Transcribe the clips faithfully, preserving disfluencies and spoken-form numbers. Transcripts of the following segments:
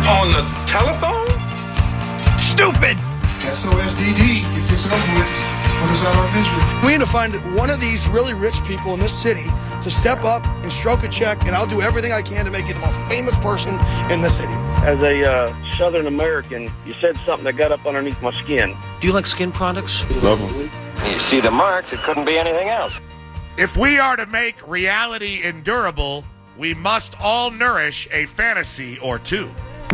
On the telephone? Stupid! S O S D D, get this over with. Put us out our misery. We need to find one of these really rich people in this city to step up and stroke a check, and I'll do everything I can to make you the most famous person in the city. As a uh, Southern American, you said something that got up underneath my skin. Do you like skin products? Love them. You see the marks, it couldn't be anything else. If we are to make reality endurable, we must all nourish a fantasy or two.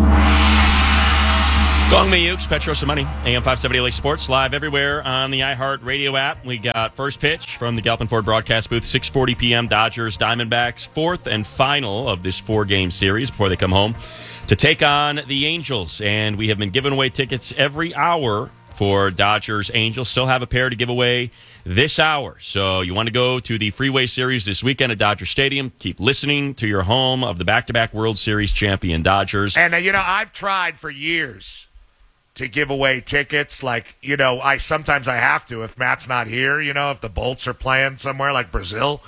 Gong Mei Ukes, Petros and Money, A M five seventy L A Sports, live everywhere on the iHeartRadio app. We got first pitch from the Galpin Ford broadcast booth, six forty p.m. Dodgers, Diamondbacks, fourth and final of this four-game series before they come home to take on the Angels. And we have been giving away tickets every hour for Dodgers Angels. Still have a pair to give away this hour. So you want to go to the Freeway Series this weekend at Dodger Stadium. Keep listening to your home of the back-to-back World Series champion Dodgers. And, uh, you know, I've tried for years to give away tickets. Like, you know, I sometimes I have to if Matt's not here, you know, if the Bolts are playing somewhere like Brazil.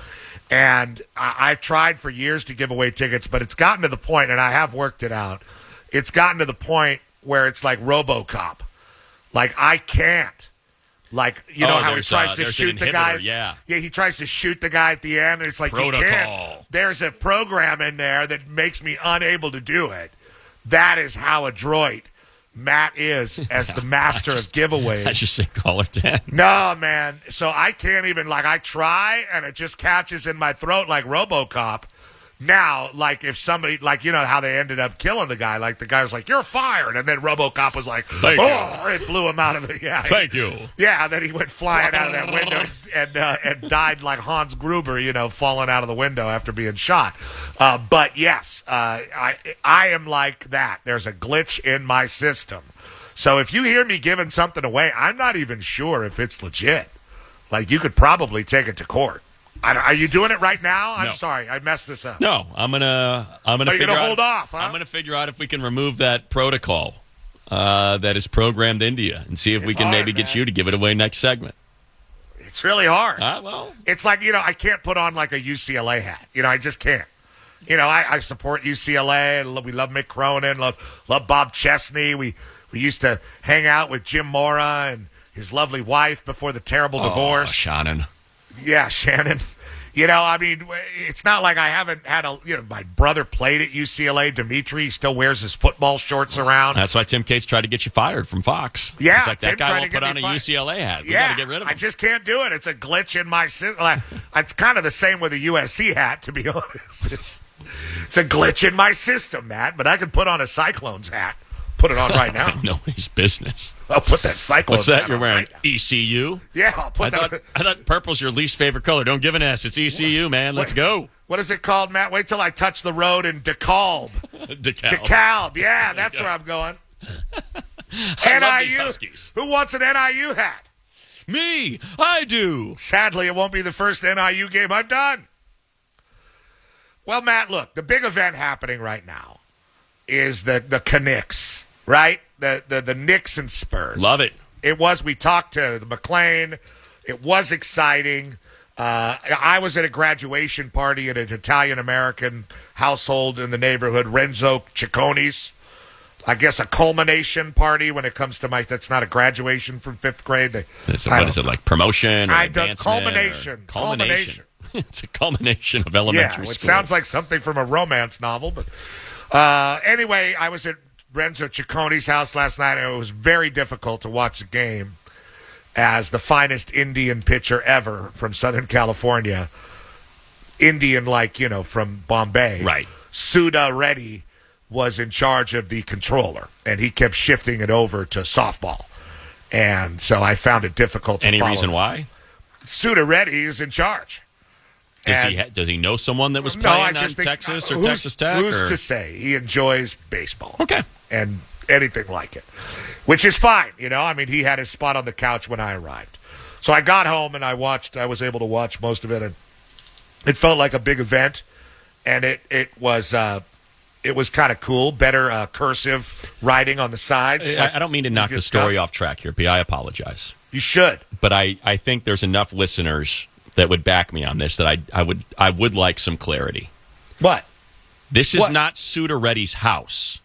And I, I've tried for years to give away tickets, but it's gotten to the point, and I have worked it out, it's gotten to the point where it's like RoboCop. Like, I can't. Like, you know oh, how he tries uh, to shoot the guy? Yeah. Yeah, he tries to shoot the guy at the end, and it's like, Protocol. you can't. There's a program in there that makes me unable to do it. That is how adroit Matt is as the master just, of giveaways. I just say caller ten. No, man. So I can't even, like, I try, and it just catches in my throat like RoboCop. Now, like, if somebody, like, you know how they ended up killing the guy. Like, the guy was like, you're fired. And then RoboCop was like, Thank oh, you. It blew him out of the, yeah. Thank you. Yeah, and then he went flying out of that window and uh, and died like Hans Gruber, you know, falling out of the window after being shot. Uh, but, yes, uh, I I am like that. There's a glitch in my system. So if you hear me giving something away, I'm not even sure if it's legit. Like, you could probably take it to court. I, are you doing it right now? I'm no. sorry, I messed this up. No, I'm gonna I'm gonna. Are you figure gonna out, hold off? Huh? I'm gonna figure out if we can remove that protocol uh, that is programmed into you, and see if It's we can hard, maybe man. get you to give it away next segment. It's really hard. Uh, well, It's like, you know, I can't put on like a U C L A hat. You know, I just can't. You know, I, I support U C L A. We love Mick Cronin. Love love Bob Chesney. We we used to hang out with Jim Mora and his lovely wife before the terrible oh, divorce. Shannon. Yeah, Shannon. You know, I mean, it's not like I haven't had a, you know, my brother played at U C L A. Dimitri still wears his football shorts around. That's why Tim Cates tried to get you fired from Fox. Yeah, It's like, Tim that guy tried won't to put get on me a fired. U C L A hat. We yeah, got to get rid of him. I just can't do it. It's a glitch in my system. Like, it's kind of the same with a U S C hat, to be honest. It's, it's a glitch in my system, Matt, but I can put on a Cyclones hat. Put it on right now. Nobody's business. I'll put that Cyclones What's that hat you're on wearing? right now. E C U? Yeah, I'll put I that thought, I thought purple's your least favorite color. Don't give an S. It's E C U, man. Let's What- go. What is it called, Matt? Wait till I touch the road in DeKalb. DeKalb. DeKalb, yeah, that's go. where I'm going. I love these N I U. Huskies. Who wants an N I U hat? Me. I do. Sadly, it won't be the first N I U game I've done. Well, Matt, look, the big event happening right now is the the Knicks, right? The the the Knicks and Spurs. Love it. It was. We talked to the McLean. It was exciting. Uh, I was at a graduation party at an Italian-American household in the neighborhood, Renzo Cicconi's. I guess a culmination party when it comes to my, that's not a graduation from fifth grade. They, Is it, what is it, like promotion or I don't- advancement? culmination. Or culmination. It's a culmination of elementary yeah, it school. sounds like something from a romance novel. But uh, anyway, I was at Renzo Cicconi's house last night, and it was very difficult to watch the game as the finest Indian pitcher ever from Southern California. Indian, like, you know, from Bombay. Right. Suda Reddy was in charge of the controller, and he kept shifting it over to softball. And so I found it difficult to Any follow. reason why? Suda Reddy is in charge. Does And- he ha- does he know someone that was No, playing I on just think, Texas or who's, Texas Tech? Who's or? to say? He enjoys baseball. Okay. And anything like it, which is fine. You know, I mean, he had his spot on the couch when I arrived. So I got home and I watched, I was able to watch most of it, and it felt like a big event, and it, it was, uh, it was kind of cool. Better uh, cursive writing on the sides. I, like I don't mean to we knock the story discussed. off track here, P. I apologize. You should. But I, I think there's enough listeners that would back me on this that I I would I would like some clarity. What? This is What? not Suda Reddy's house.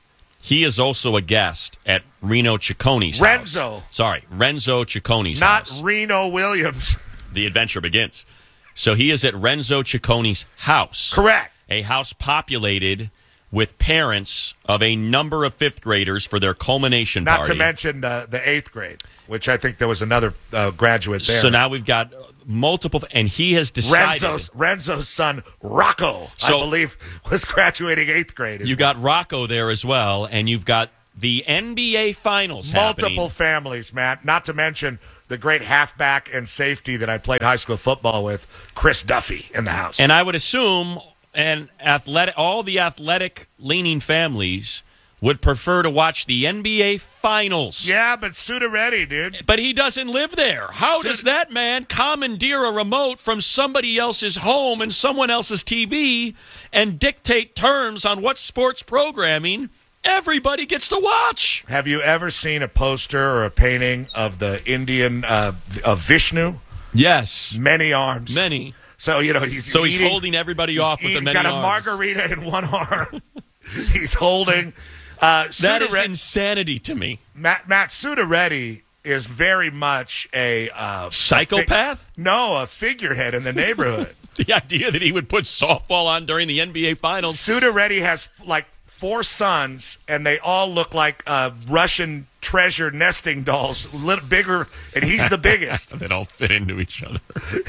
he is also a guest at Reno Cicconi's house. Renzo. Sorry, Renzo Cicconi's Not house. Reno Williams. The adventure begins. So he is at Renzo Cicconi's house. Correct. A house populated with parents of a number of fifth graders for their culmination Not party. to mention uh, the eighth grade, which I think there was another uh, graduate there. So now we've got multiple, and he has decided. Renzo's, Renzo's son, Rocco, So- I believe, was graduating eighth grade. as You well. got Rocco there as well, and you've got the N B A Finals multiple happening. families, Matt. Not to mention the great halfback and safety that I played high school football with, Chris Duffy, in the house. And I would assume, and athletic, all the athletic-leaning families would prefer to watch the N B A Finals. yeah, but Suda ready, dude. But he doesn't live there. How So- does that man commandeer a remote from somebody else's home and someone else's T V and dictate terms on what sports programming everybody gets to watch? Have you ever seen a poster or a painting of the Indian uh, of Vishnu? Yes. Many arms. Many. So, you know, he's So he's eating- holding everybody he's off with the eating- many got a arms. margarita in one arm. He's holding. Uh, That Suda is Red- insanity to me. Matt, Matt Sudareddy is very much a uh, Psychopath? A fi- no, a figurehead in the neighborhood. The idea that he would put softball on during the N B A Finals. Sudareddy has like four sons, and they all look like uh, Russian treasure nesting dolls, little bigger, and he's the biggest. They don't fit into each other.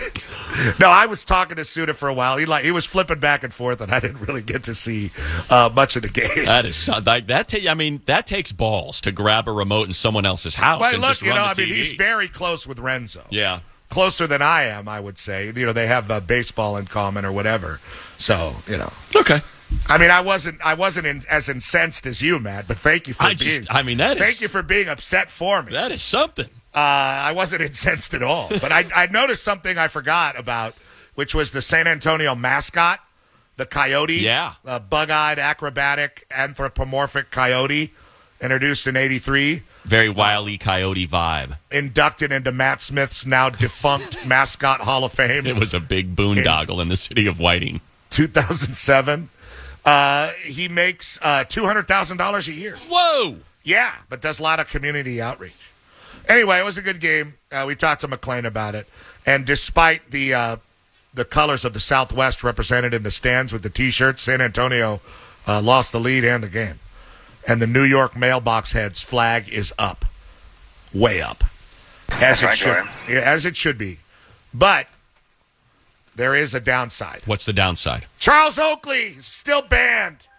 No, I was talking to Suda for a while. He like he was flipping back and forth, and I didn't really get to see uh, much of the game. That is so- like that. Ta- I mean, that takes balls to grab a remote in someone else's house Well, and look, just you run know, the I mean, T V. he's very close with Renzo. Yeah. Closer than I am, I would say. You know, they have uh, baseball in common or whatever. So, you know. Okay. I mean, I wasn't I wasn't in, as incensed as you, Matt, but thank you for I being just. I mean, that is. thank you for being upset for me. That is something. Uh, I wasn't incensed at all. But I, I noticed something I forgot about, which was the San Antonio mascot, the coyote. Yeah. A bug-eyed, acrobatic, anthropomorphic coyote, introduced in eighty-three. Very Wile E. Coyote vibe. Inducted into Matt Smith's now defunct Mascot Hall of Fame. It was a big boondoggle in the city of Whiting. two thousand seven. Uh, he makes uh, two hundred thousand dollars a year. Whoa! Yeah, but does a lot of community outreach. Anyway, it was a good game. Uh, we talked to McClain about it. And despite the uh, the colors of the Southwest represented in the stands with the T-shirts, San Antonio uh, lost the lead and the game. And the New York mailbox heads flag is up. Way up. As it right, should, Jordan. yeah, as it should be. But there is a downside. What's the downside? Charles Oakley is still banned.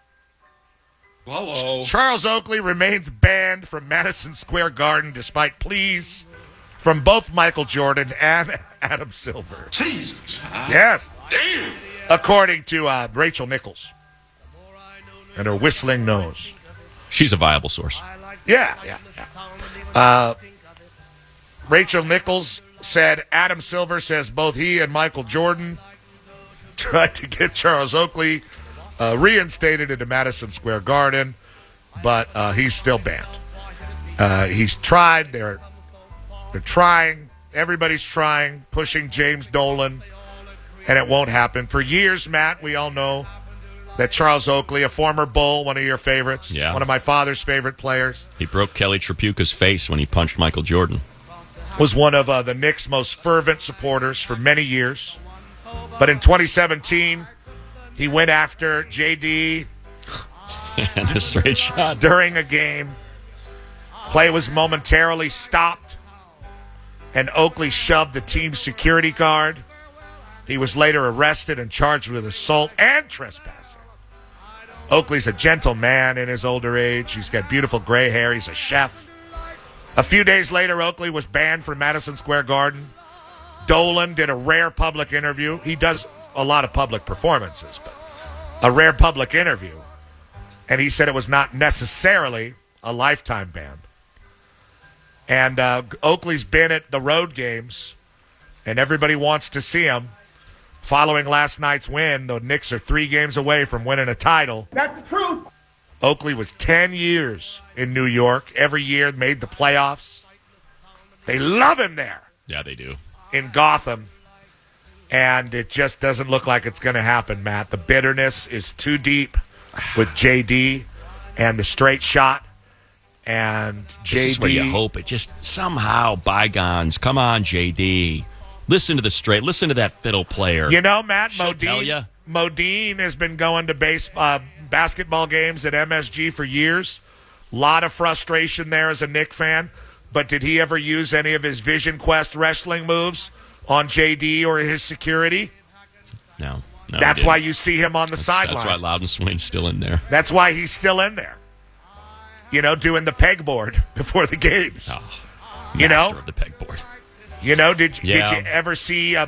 Whoa, Charles Oakley remains banned from Madison Square Garden despite pleas from both Michael Jordan and Adam Silver. Jesus. Yes. Damn. According to uh, Rachel Nichols and her whistling nose. She's a viable source. Yeah, yeah, yeah. Uh, Rachel Nichols said Adam Silver says both he and Michael Jordan tried to get Charles Oakley uh, reinstated into Madison Square Garden, but uh, he's still banned. Uh, he's tried. They're they're trying. Everybody's trying, pushing James Dolan, and it won't happen. For years, Matt, we all know that Charles Oakley, a former Bull, one of your favorites, Yeah. one of my father's favorite players, He broke Kelly Tripucka's face when he punched Michael Jordan. was one of uh, the Knicks' most fervent supporters for many years. But in twenty seventeen, he went after J D And a straight shot. during a game. Play was momentarily stopped, and Oakley shoved the team's security guard. He was later arrested and charged with assault and trespassing. Oakley's a gentle man in his older age. He's got beautiful gray hair. He's a chef. A few days later, Oakley was banned from Madison Square Garden. Dolan did a rare public interview. He does a lot of public performances, but a rare public interview. And he said it was not necessarily a lifetime ban. And uh, Oakley's been at the road games, and everybody wants to see him. Following last night's win, the Knicks are three games away from winning a title. That's the truth. Oakley was ten years in New York. Every year made the playoffs. They love him there Yeah, they do. in Gotham. And it just doesn't look like it's going to happen, Matt. The bitterness is too deep with J D and the straight shot. And J D. This is where you hope it just somehow bygones. Come on, J D. Listen to the straight. Listen to that fiddle player. You know, Matt, She'll tell ya. Modine, Modine has been going to base, uh, basketball games at M S G for years. A lot of frustration there as a Knick fan. But did he ever use any of his Vision Quest wrestling moves on J D or his security? No. no That's why you see him on the that's, sideline. That's why Loudon Swain's still in there. That's why he's still in there. You know, doing the pegboard before the games. Oh, you know, of the pegboard. You know, did Yeah. did you ever see uh,